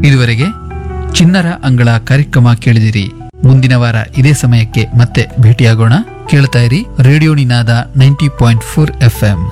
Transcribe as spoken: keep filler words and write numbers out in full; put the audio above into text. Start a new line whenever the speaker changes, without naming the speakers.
ಇದುವರೆಗೆ ಚಿಣ್ಣರ ಅಂಗಳ ಕಾರ್ಯಕ್ರಮ ಕೇಳಿದಿರಿ. ಮುಂದಿನ ವಾರ ಇದೇ ಸಮಯಕ್ಕೆ ಮತ್ತೆ ಭೇಟಿಯಾಗೋಣ. ಕೇಳ್ತಾ ಇರಿ ರೇಡಿಯೋ ನಿನಾದ ninety point four F M.